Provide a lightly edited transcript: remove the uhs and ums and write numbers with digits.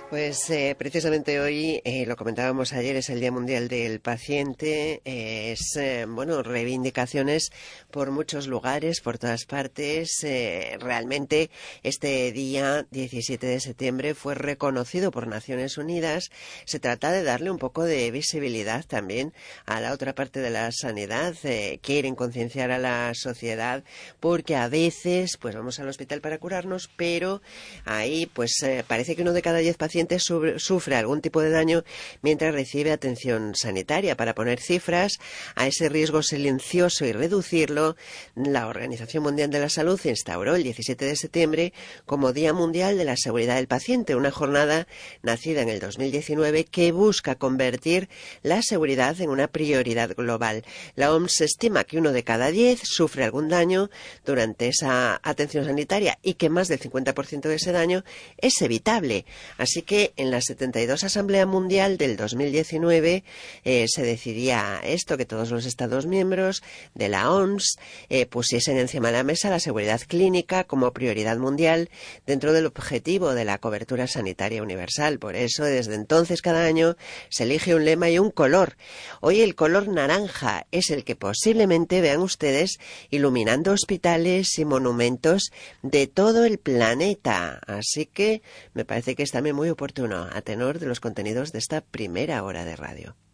Pues precisamente hoy, lo comentábamos ayer, es el Día Mundial del Paciente. Bueno, reivindicaciones por muchos lugares, por todas partes. Realmente este día 17 de septiembre fue reconocido por Naciones Unidas. Se trata de darle un poco de visibilidad también a la otra parte de la sanidad. Quieren concienciar a la sociedad porque a veces pues vamos al hospital para curarnos, pero ahí pues parece que uno de cada 10 pacientes sufre algún tipo de daño mientras recibe atención sanitaria. Para poner cifras a ese riesgo silencioso y reducirlo, la Organización Mundial de la Salud instauró el 17 de septiembre como Día Mundial de la Seguridad del Paciente, una jornada nacida en el 2019 que busca convertir la seguridad en una prioridad global. La OMS estima que uno de cada 10 sufre algún daño durante esa atención sanitaria y que más del 50% de ese daño es evitable. Así que en la 72 Asamblea Mundial del 2019 se decidía esto, que todos los Estados miembros de la OMS pusiesen encima de la mesa la seguridad clínica como prioridad mundial dentro del objetivo de la cobertura sanitaria universal. Por eso, desde entonces, cada año se elige un lema y un color. Hoy el color naranja es el que posiblemente vean ustedes iluminando hospitales y monumentos de todo el planeta. Así que me parece que es también muy oportuno a tenor de los contenidos de esta primera hora de radio.